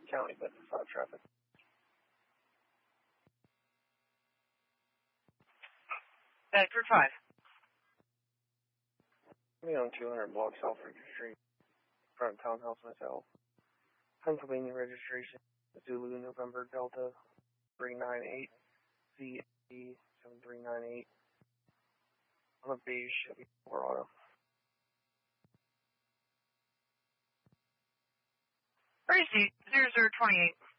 County, but it's not traffic. Bedford 5. Me on 200 block South Ridge Street, front of townhouse myself. Pennsylvania registration, Zulu November Delta 398 CA 7398 on a beige Chevy Silverado. Receipt 0028.